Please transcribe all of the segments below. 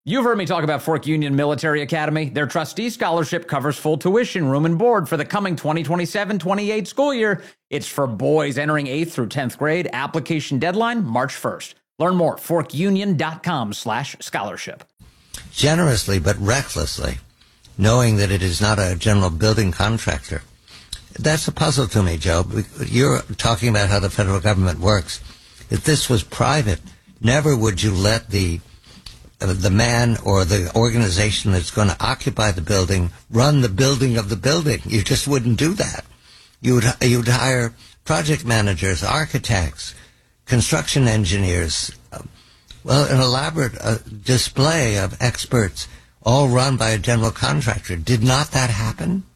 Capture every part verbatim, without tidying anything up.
You've heard me talk about Fork Union Military Academy. Their trustee scholarship covers full tuition, room and board for the coming twenty twenty-seven twenty-eight school year. It's for boys entering eighth through tenth grade. Application deadline, March first. Learn more, forkunion.com slash scholarship. Generously but recklessly, knowing that it is not a general building contractor. That's a puzzle to me, Joe. You're talking about how the federal government works. If this was private, never would you let the the man or the organization that's going to occupy the building run the building of the building. You just wouldn't do that. You would you'd hire project managers, architects, construction engineers, uh, well, an elaborate uh, display of experts, all run by a general contractor. Did not that happen?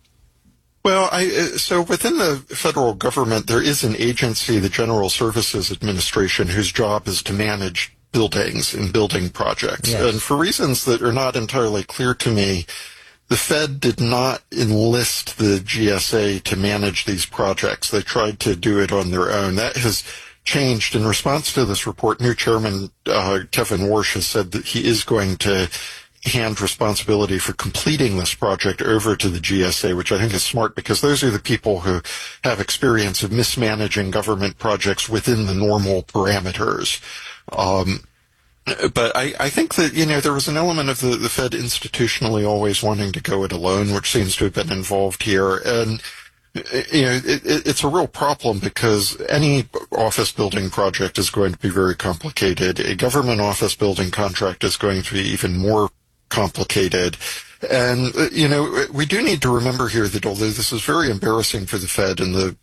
Well, I, so within the federal government, there is an agency, the General Services Administration, whose job is to manage buildings and building projects. Yes. And for reasons that are not entirely clear to me, the Fed did not enlist the G S A to manage these projects. They tried to do it on their own. That has changed. In response to this report, new chairman uh, Kevin Warsh has said that he is going to hand responsibility for completing this project over to the G S A, which I think is smart because those are the people who have experience of mismanaging government projects within the normal parameters. Um, but I, I think that, you know, there was an element of the, the Fed institutionally always wanting to go it alone, which seems to have been involved here. And, you know, it, it, it's a real problem because any office building project is going to be very complicated. A government office building contract is going to be even more complicated. And, you know, we do need to remember here that although this is very embarrassing for the Fed and the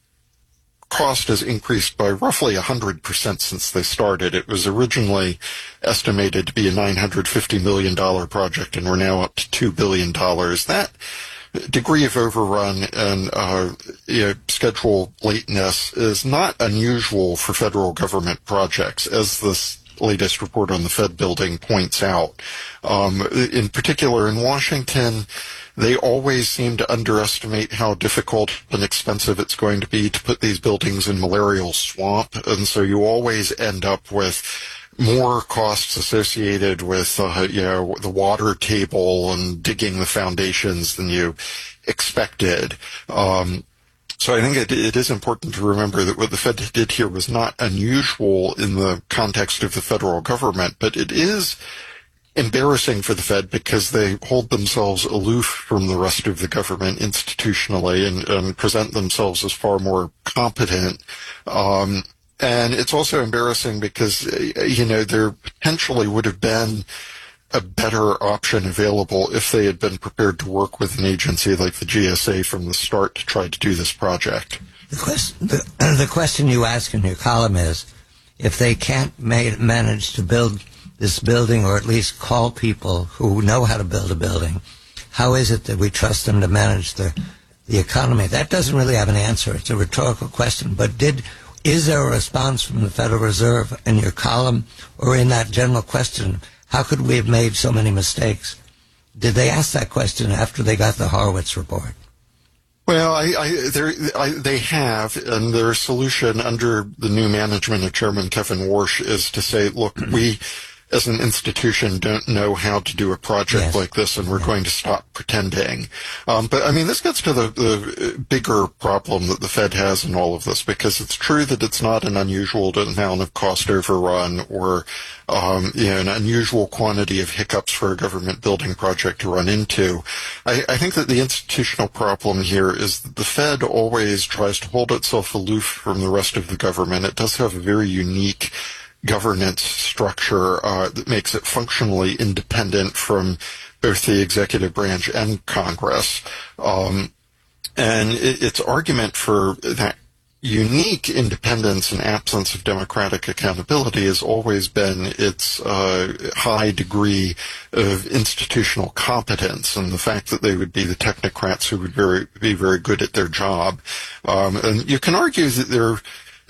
cost has increased by roughly one hundred percent since they started. It was originally estimated to be a nine hundred fifty million dollars project, and we're now up to two billion dollars. That degree of overrun and uh, you know, schedule lateness is not unusual for federal government projects, as this latest report on the Fed building points out. Um, in particular, in Washington, they always seem to underestimate how difficult and expensive it's going to be to put these buildings in malarial swamp. And so you always end up with more costs associated with, uh, you know, the water table and digging the foundations than you expected. Um, So I think it, it is important to remember that what the Fed did here was not unusual in the context of the federal government, but it is embarrassing for the Fed because they hold themselves aloof from the rest of the government institutionally and, and present themselves as far more competent. Um, and it's also embarrassing because, you know, there potentially would have been a better option available if they had been prepared to work with an agency like the G S A from the start to try to do this project. The question, the, the question you ask in your column is, if they can't ma- manage to build this building, or at least call people who know how to build a building, how is it that we trust them to manage the the economy? That doesn't really have an answer. It's a rhetorical question. But did is there a response from the Federal Reserve in your column or in that general question? How could we have made so many mistakes? Did they ask that question after they got the Horowitz report? Well, I, I, I, they have, and their solution under the new management of Chairman Kevin Warsh is to say, look, we as an institution don't know how to do a project yes. like this, and we're yeah. going to stop pretending. Um, but, I mean, this gets to the, the bigger problem that the Fed has in all of this, because it's true that it's not an unusual amount of cost overrun or um, you know, an unusual quantity of hiccups for a government building project to run into. I, I think that the institutional problem here is that the Fed always tries to hold itself aloof from the rest of the government. It does have a very unique governance structure uh, that makes it functionally independent from both the executive branch and Congress. Um, and it, its argument for that unique independence and absence of democratic accountability has always been its uh, high degree of institutional competence and the fact that they would be the technocrats who would very, be very good at their job. Um, and you can argue that they're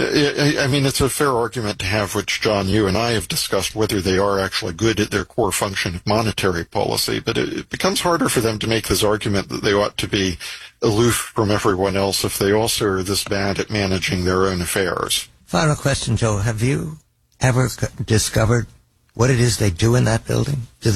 I mean, it's a fair argument to have, which, John, you and I have discussed, whether they are actually good at their core function of monetary policy. But it, it becomes harder for them to make this argument that they ought to be aloof from everyone else if they also are this bad at managing their own affairs. Final question, Joe. Have you ever discovered what it is they do in that building? Do